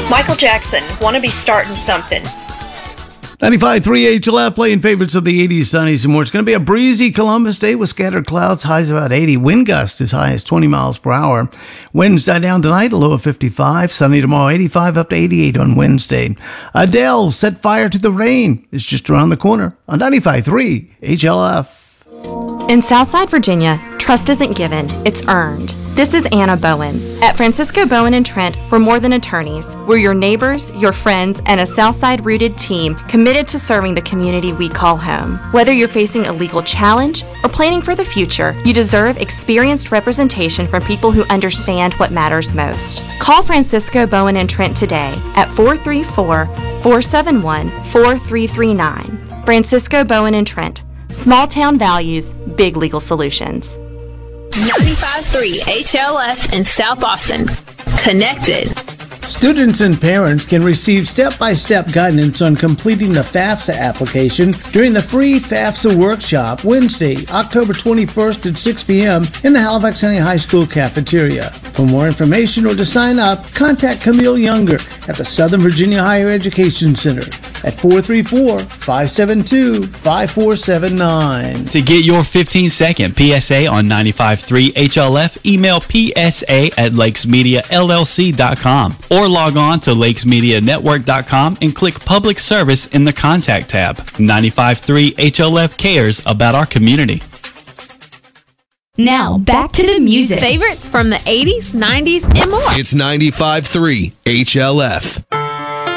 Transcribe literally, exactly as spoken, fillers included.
Michael Jackson, wanna be starting something. ninety-five point three H L F playing favorites of the eighties, nineties, and more. It's going to be a breezy Columbus day with scattered clouds, highs about eighty. Wind gusts as high as twenty miles per hour. Winds die down tonight, a low of fifty-five. Sunny tomorrow, eighty-five up to eighty-eight on Wednesday. Adele set fire to the rain. It's just around the corner on ninety-five point three H L F. In Southside, Virginia, trust isn't given, it's earned. This is Anna Bowen. At Francisco Bowen and Trent, we're more than attorneys. We're your neighbors, your friends, and a Southside-rooted team committed to serving the community we call home. Whether you're facing a legal challenge or planning for the future, you deserve experienced representation from people who understand what matters most. Call Francisco Bowen and Trent today at four three four, four seven one, four three three nine. Francisco Bowen and Trent. Small town values, big legal solutions. ninety-five point three H L F in South Austin. Connected. Students and parents can receive step-by-step guidance on completing the FAFSA application during the free FAFSA workshop Wednesday, October twenty-first at six p.m. in the Halifax County High School cafeteria. For more information or to sign up, contact Camille Younger at the Southern Virginia Higher Education Center at four three four, five seven two, five four seven nine. To get your fifteen second P S A on ninety-five point three H L F, email P S A at lakes media L L C dot com or log on to lakes media network dot com and click Public Service in the Contact tab. ninety-five point three H L F cares about our community. Now, back to the music. Favorites from the eighties, nineties, and more. It's ninety-five point three H L F.